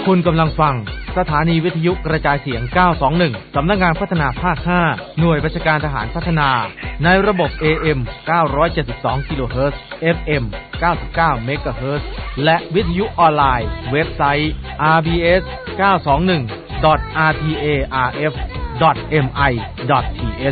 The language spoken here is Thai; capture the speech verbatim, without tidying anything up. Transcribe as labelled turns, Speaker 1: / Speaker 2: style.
Speaker 1: คุณกำลังฟังสถานีวิทยุกระจายเสียงเก้าสองหนึ่งสำนักงานพัฒนาภาคห้าหน่วยบัญชาการทหารพัฒนาในระบบ เอ เอ็ม เก้าร้อยเจ็ดสิบสองกิโลเฮิรตซ์ เอฟ เอ็ม เก้าสิบเก้าเมกะเฮิรตซ์และวิทยุออนไลน์เว็บไซต์ อาร์ บี เอส เก้าสองหนึ่ง ดอท อาร์ ที เอ อาร์ เอฟ ดอท เอ็ม ไอ ดอท ที เอช